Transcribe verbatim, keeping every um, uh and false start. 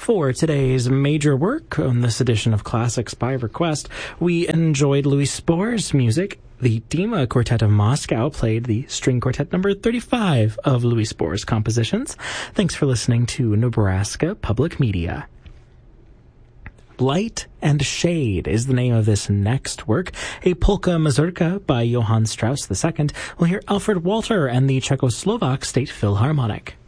For today's major work on this edition of Classics by Request, we enjoyed Louis Spohr's music. The Dima Quartet of Moscow played the string quartet number thirty-five of Louis Spohr's compositions. Thanks for listening to Nebraska Public Media. Light and Shade is the name of this next work, a polka mazurka by Johann Strauss the Second. We'll hear Alfred Walter and the Czechoslovak State Philharmonic.